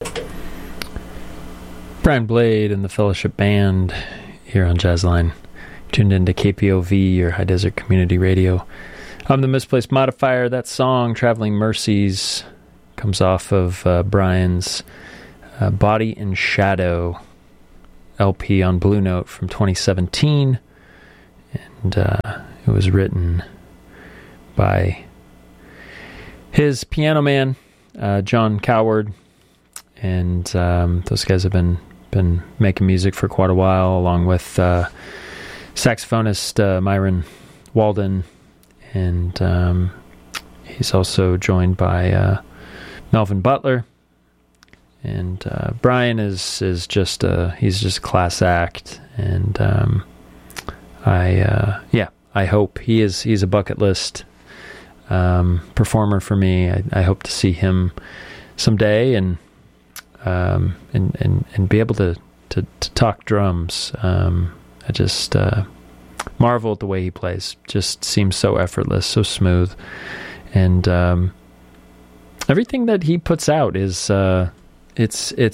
Brian Blade and the Fellowship Band here on Jazzline. Tuned into KPOV, your High Desert Community Radio. I'm the Misplaced Modifier. That song, Traveling Mercies, comes off of Brian's Body and Shadow LP on Blue Note from 2017. And it was written by his piano man, John Coward. And those guys have been making music for quite a while, along with saxophonist Myron Walden, and he's also joined by Melvin Butler. And Brian is just he's just a class act, and I hope he's a bucket list performer for me. I hope to see him someday and be able to talk drums. I just marvel at the way he plays. Just seems so effortless, so smooth, and everything that he puts out is it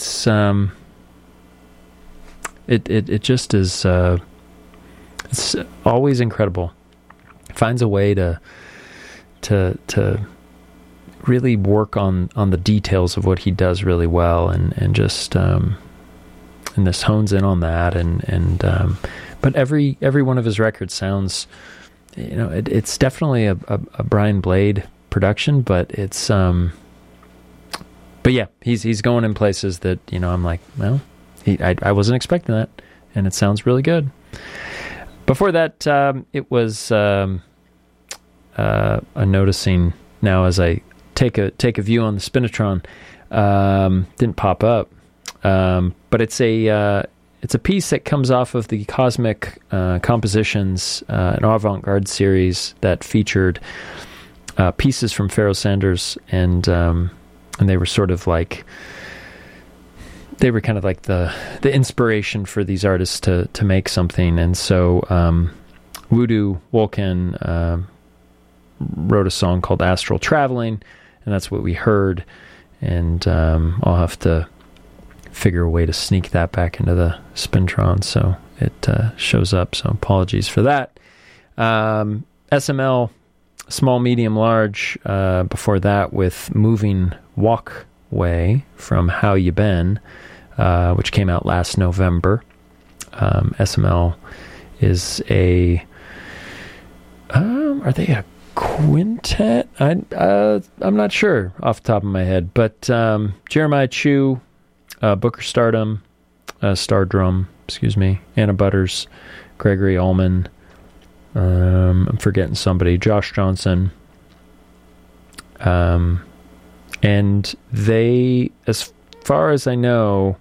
just is it's always incredible. Finds a way to really work on the details of what he does really well, and just and this hones in on that, and but every one of his records sounds, it's definitely a Brian Blade production, but it's but yeah, he's going in places that I'm like, well, I wasn't expecting that, and it sounds really good. Before that, it was a noticing now as I take a view on the Spinitron. Didn't pop up, but it's a piece that comes off of the Cosmic Compositions, an avant-garde series that featured pieces from Pharoah Sanders, and they were sort of like, they were kind of like the inspiration for these artists to make something. And so Voodoo Wolkin wrote a song called Astral Traveling, and that's what we heard. And I'll have to figure a way to sneak that back into the Spintron so it shows up. So apologies for that. SML, Small, Medium, Large, before that with Moving Walkway from How You Been, which came out last November. SML is are they a quintet? I'm not sure off the top of my head, but Jeremiah Chu, Booker Stardrum, Anna Butters, Gregory Allman, I'm forgetting somebody, Josh Johnson, and they, as far as I know,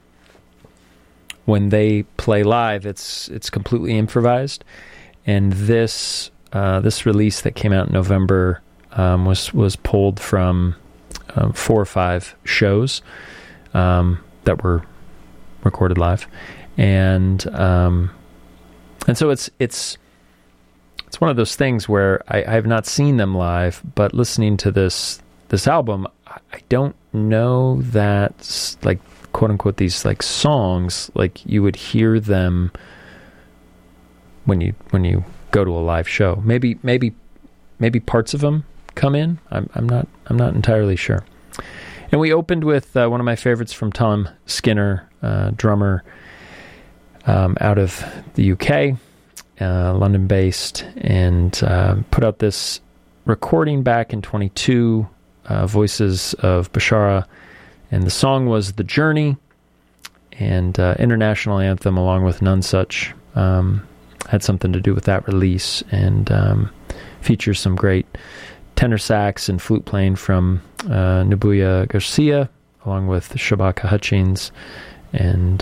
when they play live, it's completely improvised. And this release that came out in November was pulled from 4 or 5 shows that were recorded live, and so it's one of those things where I have not seen them live, but listening to this album, I don't know that, like, quote unquote, these like songs, like you would hear them when you go to a live show. Maybe parts of them come in. I'm not entirely sure. And we opened with one of my favorites from Tom Skinner, drummer out of the UK, London-based, and put out this recording back in 22, Voices of Bashara, and the song was The Journey, and international anthem along with None Such had something to do with that release, and features some great tenor sax and flute playing from Nabuya Garcia, along with Shabaka Hutchings, and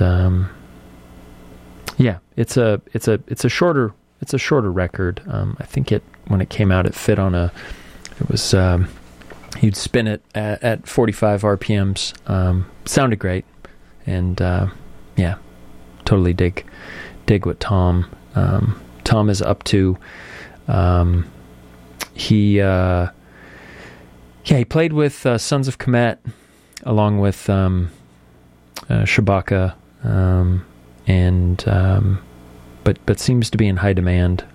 it's a shorter record. I think when it came out, it fit on it was you'd spin it at 45 RPMs. Sounded great, and totally dig what Tom is up to. He played with Sons of Kemet, along with Shabaka, but seems to be in high demand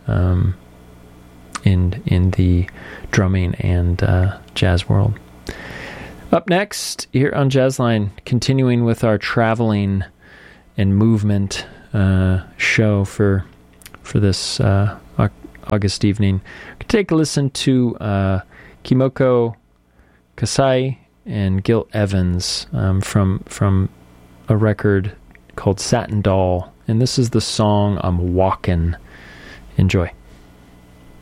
in the drumming and jazz world. Up next, here on Jazzline, continuing with our traveling and movement show for this August evening. Take a listen to Kimoko Kasai and Gil Evans from a record called Satin Doll, and this is the song I'm Walkin'. Enjoy.